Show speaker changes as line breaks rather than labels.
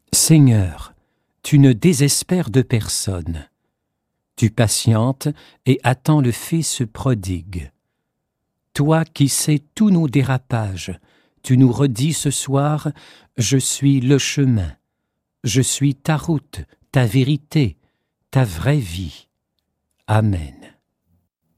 Seigneur, tu ne désespères de personne. Tu patientes et attends le Fils prodigue. Toi qui sais tous nos dérapages, tu nous redis ce soir « Je suis le chemin, je suis ta route, ta vérité, ta vraie vie. » Amen.